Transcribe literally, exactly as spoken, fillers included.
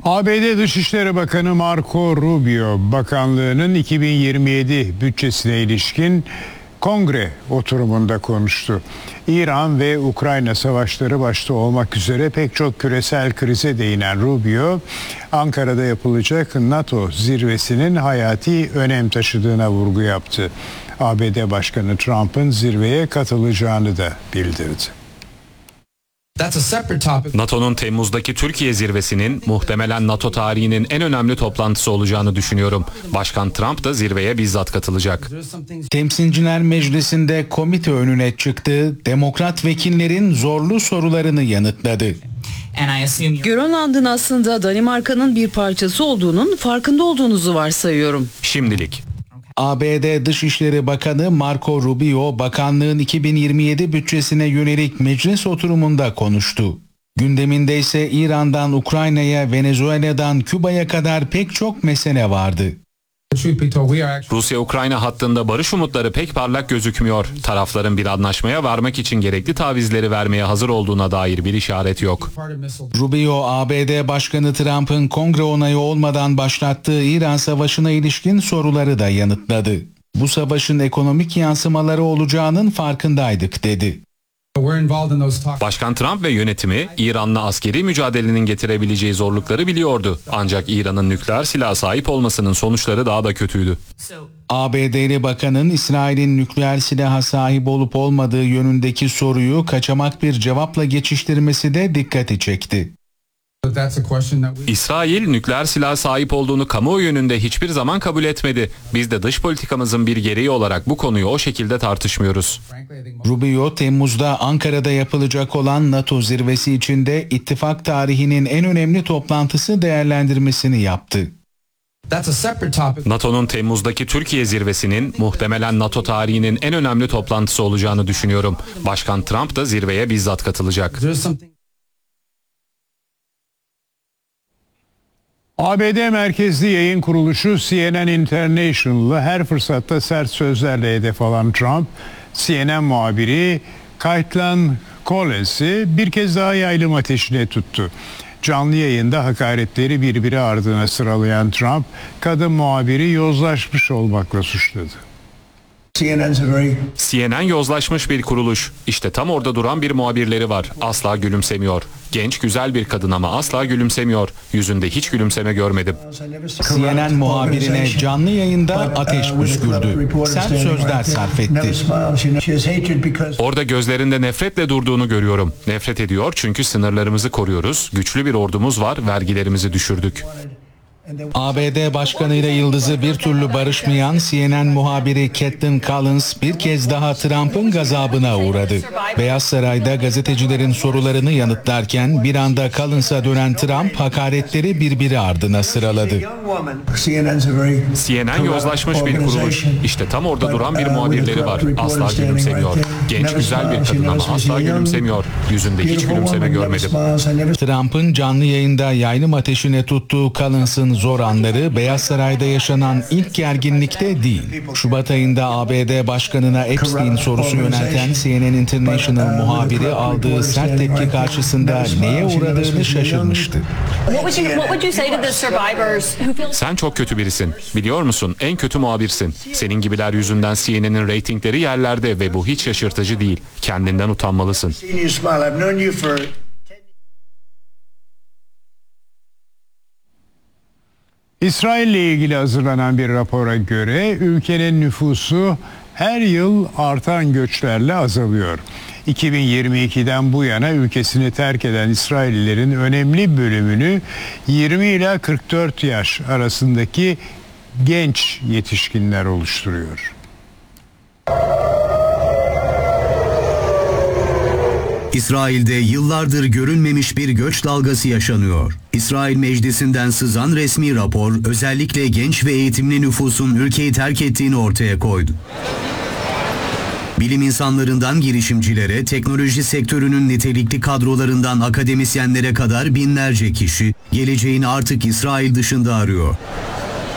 A B D Dışişleri Bakanı Marco Rubio, bakanlığının iki bin yirmi yedi bütçesine ilişkin kongre oturumunda konuştu. İran ve Ukrayna savaşları başta olmak üzere pek çok küresel krize değinen Rubio, Ankara'da yapılacak NATO zirvesinin hayati önem taşıdığına vurgu yaptı. A B D Başkanı Trump'ın zirveye katılacağını da bildirdi. NATO'nun Temmuz'daki Türkiye zirvesinin muhtemelen NATO tarihinin en önemli toplantısı olacağını düşünüyorum. Başkan Trump da zirveye bizzat katılacak. Temsilciler Meclisi'nde komite önüne çıktı, demokrat vekillerin zorlu sorularını yanıtladı. Grönland'ın aslında Danimarka'nın bir parçası olduğunun farkında olduğunuzu varsayıyorum. Şimdilik. A B D Dışişleri Bakanı Marco Rubio, bakanlığın iki bin yirmi yedi bütçesine yönelik meclis oturumunda konuştu. Gündeminde ise İran'dan Ukrayna'ya, Venezuela'dan Küba'ya kadar pek çok mesele vardı. Rusya-Ukrayna hattında barış umutları pek parlak gözükmüyor. Tarafların bir anlaşmaya varmak için gerekli tavizleri vermeye hazır olduğuna dair bir işaret yok. Rubio, A B D Başkanı Trump'ın kongre onayı olmadan başlattığı İran Savaşı'na ilişkin soruları da yanıtladı. Bu savaşın ekonomik yansımaları olacağının farkındaydık dedi. Başkan Trump ve yönetimi İran'la askeri mücadelenin getirebileceği zorlukları biliyordu. Ancak İran'ın nükleer silaha sahip olmasının sonuçları daha da kötüydü. A B D'li bakanın İsrail'in nükleer silaha sahip olup olmadığı yönündeki soruyu kaçamak bir cevapla geçiştirmesi de dikkati çekti. İsrail nükleer silah sahip olduğunu kamuoyu yönünde hiçbir zaman kabul etmedi. Biz de dış politikamızın bir gereği olarak bu konuyu o şekilde tartışmıyoruz. Rubio, Temmuz'da Ankara'da yapılacak olan NATO zirvesi içinde ittifak tarihinin en önemli toplantısı değerlendirmesini yaptı. NATO'nun Temmuz'daki Türkiye zirvesinin muhtemelen NATO tarihinin en önemli toplantısı olacağını düşünüyorum. Başkan Trump da zirveye bizzat katılacak. A B D merkezli yayın kuruluşu C N N International'ı her fırsatta sert sözlerle hedef alan Trump, C N N muhabiri Caitlin Collins'i bir kez daha yaylım ateşine tuttu. Canlı yayında hakaretleri birbiri ardına sıralayan Trump, kadın muhabiri yozlaşmış olmakla suçladı. C N N yozlaşmış bir kuruluş. İşte tam orada duran bir muhabirleri var. Asla gülümsemiyor. Genç, güzel bir kadın ama asla gülümsemiyor. Yüzünde hiç gülümseme görmedim. C N N muhabirine canlı yayında ateş püskürdü. Sert sözler sarf etti. Orada gözlerinde nefretle durduğunu görüyorum. Nefret ediyor çünkü sınırlarımızı koruyoruz. Güçlü bir ordumuz var, vergilerimizi düşürdük. A B D Başkanı'yla yıldızı bir türlü barışmayan C N N muhabiri Caitlin Collins bir kez daha Trump'ın gazabına uğradı. Beyaz Saray'da gazetecilerin sorularını yanıtlarken bir anda Collins'a dönen Trump hakaretleri birbiri ardına sıraladı. C N N yozlaşmış bir kuruluş. İşte tam orada duran bir muhabirleri var. Asla gülümsemiyor. Genç, güzel bir kadın ama asla gülümsemiyor. Yüzünde hiç gülümseme görmedim. Trump'ın canlı yayında yaylım ateşine tuttuğu Collins'ın zor anları Beyaz Saray'da yaşanan ilk gerginlikte değil. Şubat ayında A B D Başkanı'na Epstein sorusu yönelten C N N International muhabiri aldığı sert tepki karşısında neye uğradığını şaşırmıştı. Sen çok kötü birisin. Biliyor musun? En kötü muhabirsin. Senin gibiler yüzünden C N N'in reytingleri yerlerde ve bu hiç şaşırtıcı değil. Kendinden utanmalısın. İsrail ile ilgili hazırlanan bir rapora göre ülkenin nüfusu her yıl artan göçlerle azalıyor. iki bin yirmi ikiden bu yana ülkesini terk eden İsraillilerin önemli bölümünü yirmi ila kırk dört yaş arasındaki genç yetişkinler oluşturuyor. İsrail'de yıllardır görülmemiş bir göç dalgası yaşanıyor. İsrail Meclisi'nden sızan resmi rapor özellikle genç ve eğitimli nüfusun ülkeyi terk ettiğini ortaya koydu. Bilim insanlarından girişimcilere, teknoloji sektörünün nitelikli kadrolarından akademisyenlere kadar binlerce kişi geleceğini artık İsrail dışında arıyor.